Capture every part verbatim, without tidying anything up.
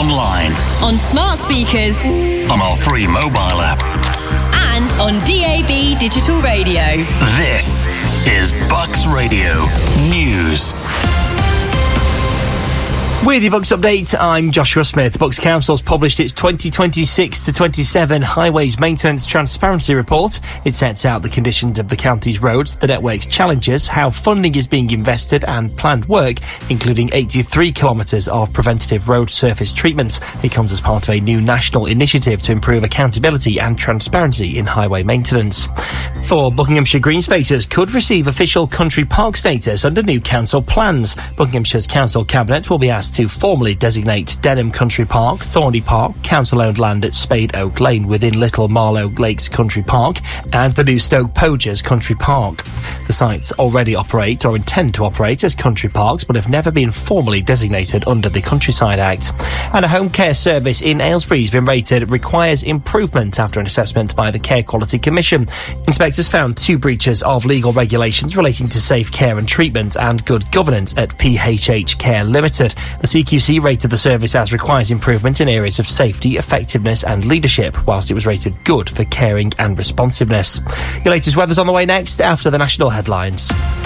online, on smart speakers, on our free mobile app, and on D A B digital radio. This is Bucks Radio News. With your Bucks update, I'm Joshua Smith. Bucks Council's published its twenty twenty-six to twenty-seven Highways Maintenance Transparency Report. It sets out the conditions of the county's roads, the network's challenges, how funding is being invested and planned work, including eighty-three kilometres of preventative road surface treatments. It comes as part of a new national initiative to improve accountability and transparency in highway maintenance. Four Buckinghamshire green spaces could receive official country park status under new council plans. Buckinghamshire's council cabinet will be asked to formally designate Denham Country Park, Thorney Park, council-owned land at Spade Oak Lane within Little Marlow Lakes Country Park, and the new Stoke Poges Country Park. The sites already operate or intend to operate as country parks, but have never been formally designated under the Countryside Act. And a home care service in Aylesbury has been rated requires improvement after an assessment by the Care Quality Commission. Inspectors found two breaches of legal regulations relating to safe care and treatment and good governance at P H H Care Limited. The C Q C rated the service as requires improvement in areas of safety, effectiveness and leadership, whilst it was rated good for caring and responsiveness. Your latest weather's on the way next after the national headlines.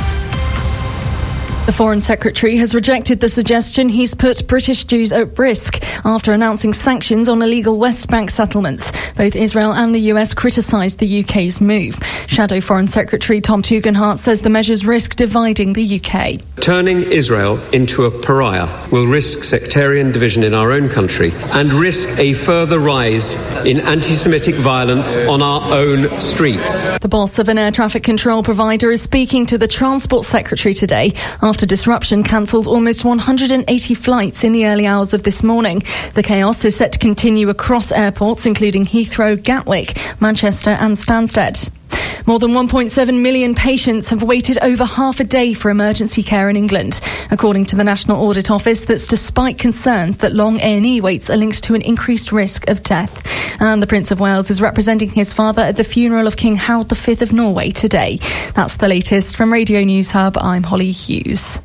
The Foreign Secretary has rejected the suggestion he's put British Jews at risk after announcing sanctions on illegal West Bank settlements. Both Israel and the U S criticised the U K's move. Shadow Foreign Secretary Tom Tugendhat says the measures risk dividing the U K. Turning Israel into a pariah will risk sectarian division in our own country and risk a further rise in anti-Semitic violence on our own streets. The boss of an air traffic control provider is speaking to the Transport Secretary today after disruption cancelled almost one hundred eighty flights in the early hours of this morning. The chaos is set to continue across airports, including Heathrow, Gatwick, Manchester and Stansted. More than one point seven million patients have waited over half a day for emergency care in England, according to the National Audit Office. That's despite concerns that long A and E waits are linked to an increased risk of death. And the Prince of Wales is representing his father at the funeral of King Harold the Fifth of Norway today. That's the latest from Radio News Hub. I'm Holly Hughes.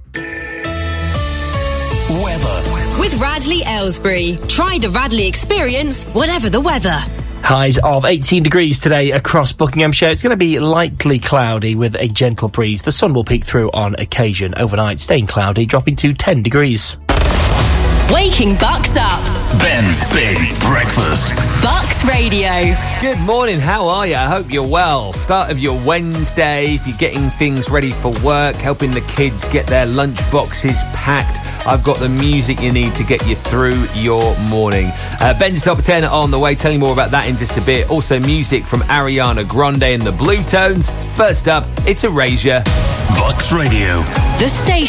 Weather. With Radley Aylesbury. Try the Radley experience, whatever the weather. Highs of eighteen degrees today across Buckinghamshire. It's going to be lightly cloudy with a gentle breeze. The sun will peek through on occasion. Overnight, staying cloudy, dropping to ten degrees. Waking Bucks up. Ben's Big Breakfast. Bucks Radio. Good morning, how are you? I hope you're well. Start of your Wednesday, if you're getting things ready for work, helping the kids get their lunch boxes packed. I've got the music you need to get you through your morning. Uh, Ben's Top ten on the way, telling you more about that in just a bit. Also music from Ariana Grande and the Blue Tones. First up, it's Erasure. Bucks Radio. The station.